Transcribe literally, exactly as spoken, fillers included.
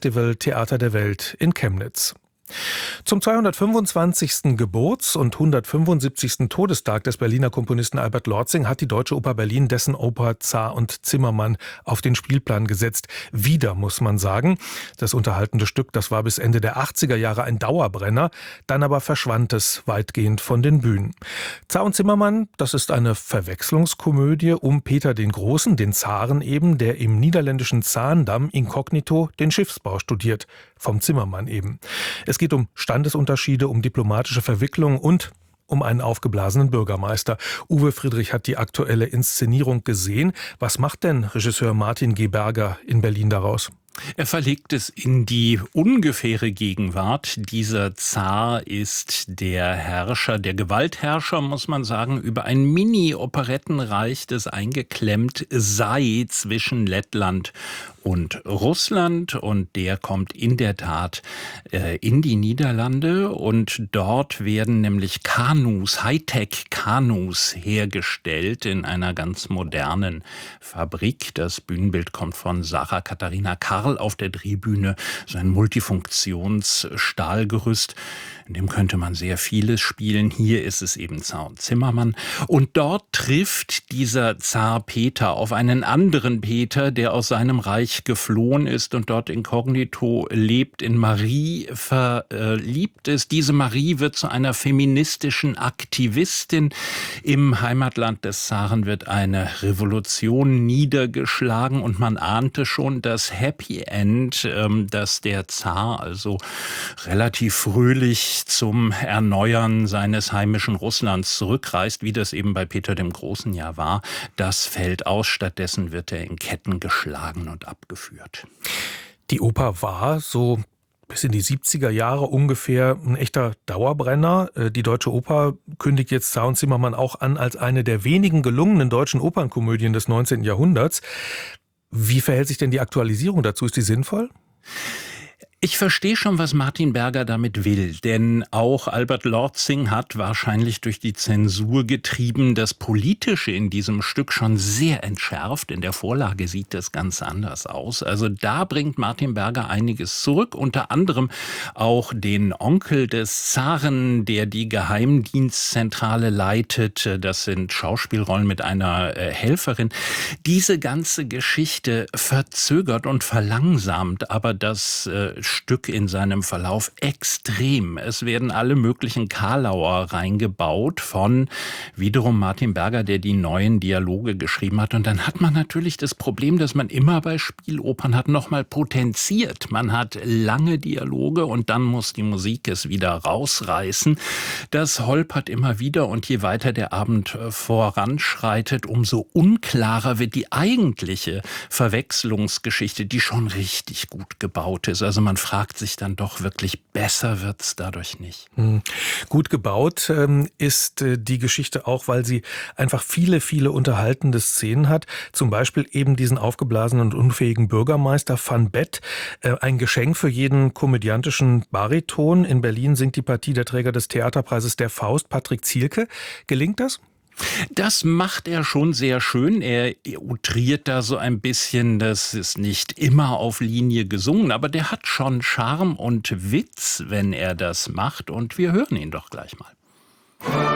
Festival Theater der Welt in Chemnitz. Zum zweihundertfünfundzwanzigsten Geburts- und hundertfünfundsiebzigsten Todestag des Berliner Komponisten Albert Lortzing hat die Deutsche Oper Berlin dessen Oper Zar und Zimmermann auf den Spielplan gesetzt. Wieder, muss man sagen. Das unterhaltende Stück, das war bis Ende der achtziger Jahre ein Dauerbrenner, dann aber verschwand es weitgehend von den Bühnen. Zar und Zimmermann, das ist eine Verwechslungskomödie um Peter den Großen, den Zaren eben, der im niederländischen Zaandam inkognito den Schiffsbau studiert. Vom Zimmermann eben. Es geht um Standesunterschiede, um diplomatische Verwicklungen und um einen aufgeblasenen Bürgermeister. Uwe Friedrich hat die aktuelle Inszenierung gesehen. Was macht denn Regisseur Martin G. Berger in Berlin daraus? Er verlegt es in die ungefähre Gegenwart. Dieser Zar ist der Herrscher, der Gewaltherrscher, muss man sagen, über ein Mini-Operettenreich, das eingeklemmt sei zwischen Lettland und Russland. Und der kommt in der Tat äh, in die Niederlande. Und dort werden nämlich Kanus, Hightech-Kanus hergestellt in einer ganz modernen Fabrik. Das Bühnenbild kommt von Sarah Katharina Karl auf der Drehbühne, so ein Multifunktions-Stahlgerüst, in dem könnte man sehr vieles spielen. Hier ist es eben Zar und Zimmermann. Und dort trifft dieser Zar Peter auf einen anderen Peter, der aus seinem Reich geflohen ist und dort inkognito lebt, in Marie verliebt ist. Diese Marie wird zu einer feministischen Aktivistin. Im Heimatland des Zaren wird eine Revolution niedergeschlagen und man ahnte schon das Happy End, dass der Zar also relativ fröhlich zum Erneuern seines heimischen Russlands zurückreist, wie das eben bei Peter dem Großen ja war. Das fällt aus, stattdessen wird er in Ketten geschlagen und abgeführt. Die Oper war so bis in die siebziger Jahre ungefähr ein echter Dauerbrenner. Die Deutsche Oper kündigt jetzt Zar und Zimmermann auch an als eine der wenigen gelungenen deutschen Opernkomödien des neunzehnten Jahrhunderts. Wie verhält sich denn die Aktualisierung dazu? Ist die sinnvoll? Ich verstehe schon, was Martin Berger damit will, denn auch Albert Lortzing hat wahrscheinlich durch die Zensur getrieben das Politische in diesem Stück schon sehr entschärft. In der Vorlage sieht das ganz anders aus. Also da bringt Martin Berger einiges zurück, unter anderem auch den Onkel des Zaren, der die Geheimdienstzentrale leitet. Das sind Schauspielrollen mit einer äh, Helferin. Diese ganze Geschichte verzögert und verlangsamt aber das äh, Stück in seinem Verlauf extrem. Es werden alle möglichen Karlauer reingebaut von wiederum Martin Berger, der die neuen Dialoge geschrieben hat. Und dann hat man natürlich das Problem, dass man immer bei Spielopern hat, nochmal potenziert. Man hat lange Dialoge und dann muss die Musik es wieder rausreißen. Das holpert immer wieder und je weiter der Abend voranschreitet, umso unklarer wird die eigentliche Verwechslungsgeschichte, die schon richtig gut gebaut ist. Also man fragt sich dann doch wirklich, besser wird's dadurch nicht. Hm. Gut gebaut ähm, ist äh, die Geschichte auch, weil sie einfach viele, viele unterhaltende Szenen hat. Zum Beispiel eben diesen aufgeblasenen und unfähigen Bürgermeister Van Bett. Äh, ein Geschenk für jeden komödiantischen Bariton. In Berlin singt die Partie der Träger des Theaterpreises Der Faust, Patrick Zielke. Gelingt das? Das macht er schon sehr schön. Er outriert da so ein bisschen, das ist nicht immer auf Linie gesungen, aber der hat schon Charme und Witz, wenn er das macht. Und wir hören ihn doch gleich mal.